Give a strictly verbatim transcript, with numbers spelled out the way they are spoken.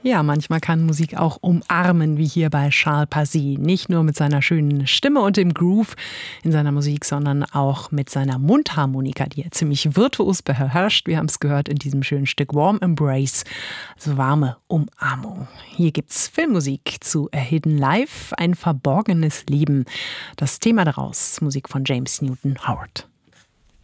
Ja, manchmal kann Musik auch umarmen, wie hier bei Charles Pazy. Nicht nur mit seiner schönen Stimme und dem Groove in seiner Musik, sondern auch mit seiner Mundharmonika, die er ziemlich virtuos beherrscht. Wir haben es gehört in diesem schönen Stück Warm Embrace, also warme Umarmung. Hier gibt's Filmmusik zu A Hidden Life, ein verborgenes Leben. Das Thema daraus, Musik von James Newton Howard.